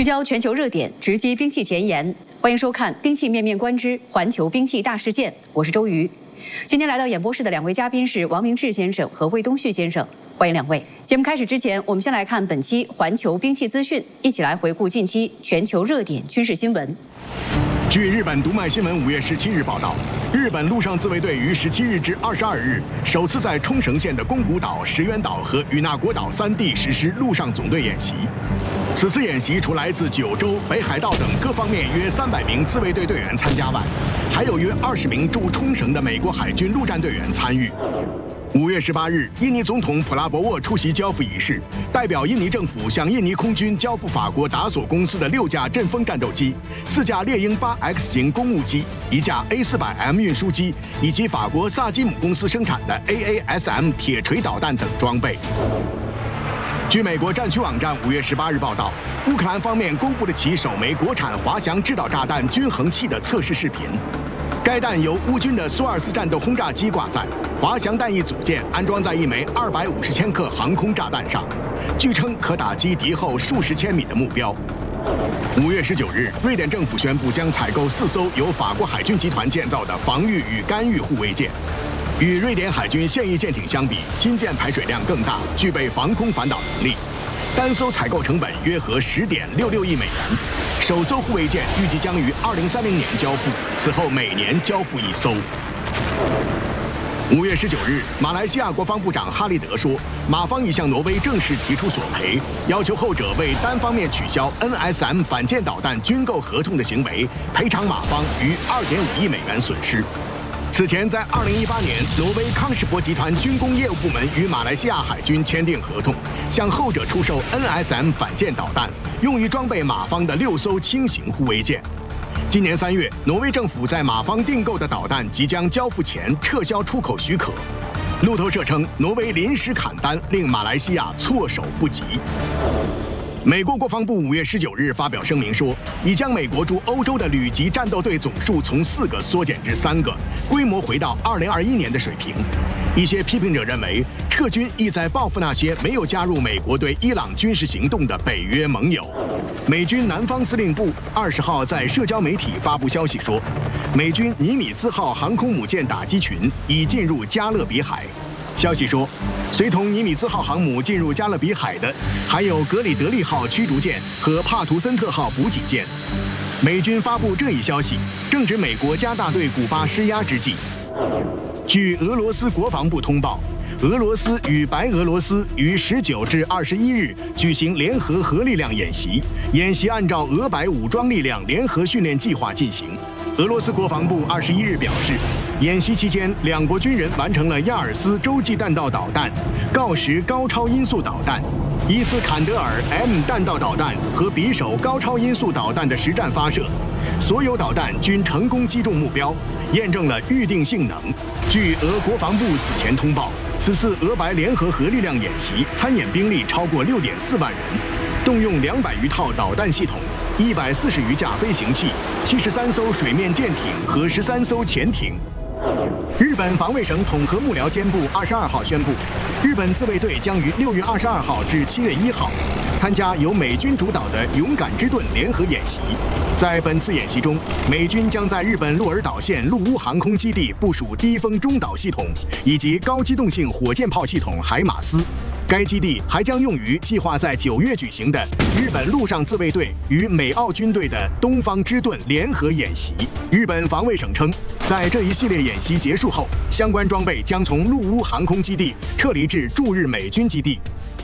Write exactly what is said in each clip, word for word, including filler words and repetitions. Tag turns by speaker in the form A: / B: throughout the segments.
A: 聚焦全球热点，直击兵器前沿。欢迎收看《兵器面面观之环球兵器大事件》，我是周瑜。今天来到演播室的两位嘉宾是王明志先生和魏东旭先生，欢迎两位。节目开始之前，我们先来看本期环球兵器资讯，一起来回顾近期全球热点军事新闻。
B: 据日本读卖新闻五月十七日报道，日本陆上自卫队于十七日至二十二日首次在冲绳县的宫古岛、石垣岛和与那国岛三地实施陆上总队演习。此次演习除来自九州、北海道等各方面约三百名自卫队队员参加外，还有约二十名驻冲绳的美国海军陆战队员参与。 五月十八日，印尼总统普拉博沃出席交付仪式，代表印尼政府向印尼空军交付法国达索公司的六架阵风战斗机、四架猎鹰八 X 型公务机、一架 A 四百 M 运输机，以及法国萨基姆公司生产的 A A S M 铁锤导弹等装备。 据美国战区网站五月十八日报道，乌克兰方面公布了其首枚国产滑翔制导炸弹均衡器的测试视频。 该弹由乌军的苏尔斯战斗轰炸机挂载，滑翔弹翼组件安装在一枚二百五十千克航空炸弹上，据称可打击敌后数十千米的目标。五月十九日，瑞典政府宣布将采购四艘由法国海军集团建造的防御与干预护卫舰。与瑞典海军现役舰艇相比，新舰排水量更大，具备防空反导能力。 单艘采购成本约合十点六六亿美元，首艘护卫舰预计将于二零三零年交付，此后每年交付一艘。五月十九日，马来西亚国防部长哈利德说，马方已向挪威正式提出索赔，要求后者为单方面取消 N S M 反舰导弹军购合同的行为赔偿马方逾二点五亿美元损失。 此前，在二零一八年，挪威康士伯集团军工业务部门与马来西亚海军签订合同，向后者出售 N S M 反舰导弹，用于装备马方的六艘轻型护卫舰。今年三月，挪威政府在马方订购的导弹即将交付前撤销出口许可。路透社称，挪威临时砍单，令马来西亚措手不及。 美国国防部五月十九日发表声明说，已将美国驻欧洲的旅级战斗队总数从四个缩减至三个，规模回到二零二一年的水平。一些批评者认为，撤军意在报复那些没有加入美国对伊朗军事行动的北约盟友。美军南方司令部二十号在社交媒体发布消息说，美军尼米兹号航空母舰打击群已进入加勒比海。 消息说，随同尼米兹号航母进入加勒比海的，还有格里德利号驱逐舰和帕图森特号补给舰。美军发布这一消息，正值美国加大对古巴施压之际。据俄罗斯国防部通报，俄罗斯与白俄罗斯于十九至二十一日举行联合核力量演习，演习按照俄白武装力量联合训练计划进行。 俄罗斯国防部二十一日表示，演习期间，两国军人完成了亚尔斯洲际弹道导弹、锆石高超音速导弹、伊斯坎德尔 M 弹道导弹和匕首高超音速导弹的实战发射，所有导弹均成功击中目标，验证了预定性能。据俄国防部此前通报，此次俄白联合核力量演习参演兵力超过六点四万人，动用两百余套导弹系统。 一百四十余架飞行器、七十三艘水面舰艇和十三艘潜艇。日本防卫省统合幕僚监部二十二号宣布，日本自卫队将于六月二十二号至七月一号参加由美军主导的“勇敢之盾”联合演习。在本次演习中，美军将在日本鹿儿岛县陆屋航空基地部署低风中导系统以及高机动性火箭炮系统海马斯。 该基地还将用于计划在九月举行的日本陆上自卫队与美澳军队的“东方之盾”联合演习。日本防卫省称，在这一系列演习结束后，相关装备将从陆屋航空基地撤离至驻日美军基地。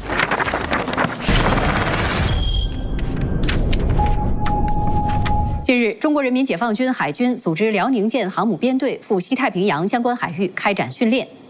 A: 近日，中国人民解放军海军组织辽宁舰航母编队赴西太平洋相关海域开展训练。